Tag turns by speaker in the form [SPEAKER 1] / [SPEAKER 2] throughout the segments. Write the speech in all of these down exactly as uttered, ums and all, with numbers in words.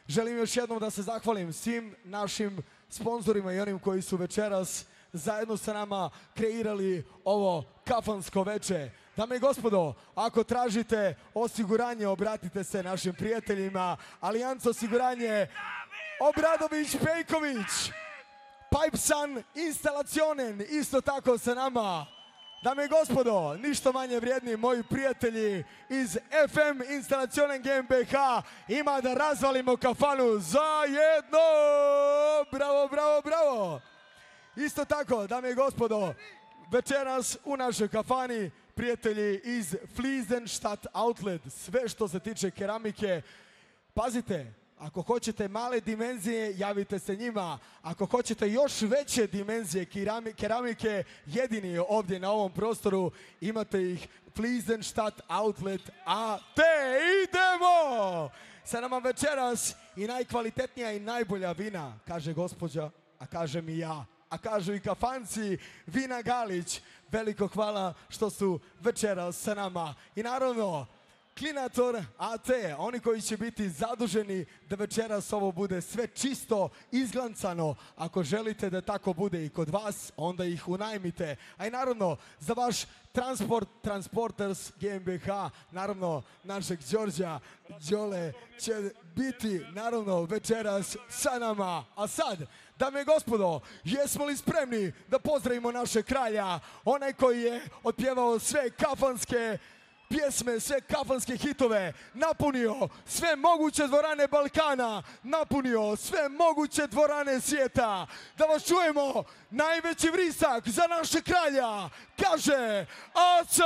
[SPEAKER 1] Želim još jednom da se zahvalim svim našim sponzorima i onim koji su večeras zajedno sa nama kreirali ovo kafansko veče. Dame i gospodo, ako tražite osiguranje, obratite se našim prijateljima. Alijanca osiguranje, Obradović Pejković, Pipesan Instalacionen, isto tako sa nama. Dame i gospodo, ništa manje vrijedni moji prijatelji iz F M Instalacionen G m B H, ima da razvalimo kafanu zajedno. Bravo, bravo, bravo. Isto tako, dame i gospodo, večeras u našoj kafani prijatelji iz Fliesenstadt Outlet, sve što se tiče keramike. Pazite, ako hoćete male dimenzije, javite se njima. Ako hoćete još veće dimenzije keramike, jedini ovdje na ovom prostoru, imate ih Fliesenstadt Outlet A T. Idemo! Sa nama večeras i najkvalitetnija i najbolja vina, kaže gospođa, a kažem i ja, a kažu i kafanci, Vina Galić. Veliko hvala što su večeras sa nama. I naravno, Klinator A T, oni koji će biti zaduženi da večeras ovo bude sve čisto, izglancano. Ako želite da tako bude i kod vas, onda ih unajmite. A i naravno, za vaš transport, Transporters G m B H, naravno, našeg Đorđa, Đole, će biti, naravno, večeras sa nama. A sad, dame i gospodo, jesmo li spremni da pozdravimo našeg kralja, onaj koji je otpjevao sve kafanske pjesme, sve kafanske hitove, napunio sve moguće dvorane Balkana, napunio sve moguće dvorane svijeta. Da vas čujemo, najveći vrisak za naše kralja, kaže Aca!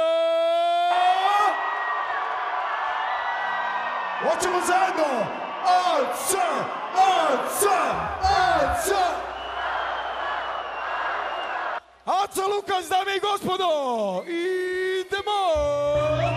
[SPEAKER 1] Hoćemo zajedno! Aca! Aca! Aca! Aca Lukas, dame i gospodo! Idemo!